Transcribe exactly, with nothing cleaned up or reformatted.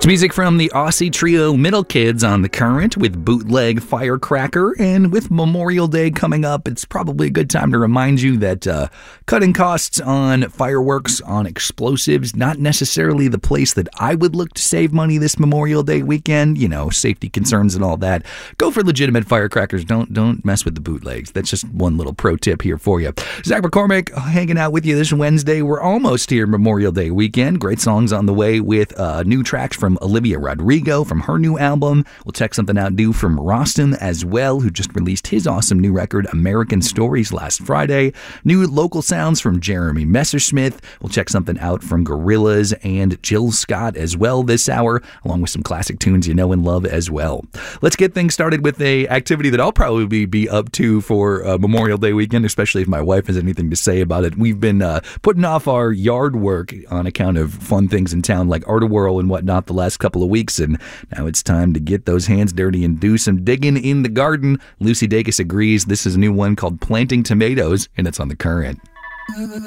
It's music from the Aussie trio Middle Kids on The Current with Bootleg Firecracker. And with Memorial Day coming up, it's probably a good time to remind you that uh, cutting costs on fireworks, on explosives, not necessarily the place that I would look to save money this Memorial Day weekend. You know, safety concerns and all that. Go for legitimate firecrackers. Don't don't mess with the bootlegs. That's just one little pro tip here for you. Zach McCormick hanging out with you this Wednesday. We're almost here Memorial Day weekend. Great songs on the way with uh, new tracks from Olivia Rodrigo from her new album. We'll check something out new from Rostam as well, who just released his awesome new record, American Stories, last Friday. New local sounds from Jeremy Messersmith. We'll check something out from Gorillaz and Jill Scott as well this hour, along with some classic tunes you know and love as well. Let's get things started with a activity that I'll probably be up to for uh, Memorial Day weekend, especially if my wife has anything to say about it. We've been uh, putting off our yard work on account of fun things in town like Art-A-Whirl and whatnot the last couple of weeks, and now it's time to get those hands dirty and do some digging in the garden. Lucy Dacus agrees. This is a new one called Planting Tomatoes, and it's on The Current.